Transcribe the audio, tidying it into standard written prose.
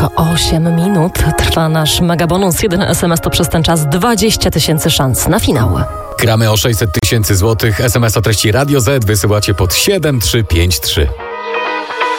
tylko 8 minut trwa nasz megabonus. Jeden SMS to przez ten czas 20 000 szans na finał. Gramy o 600 000 złotych. SMS o treści Radio Z wysyłacie pod 7353.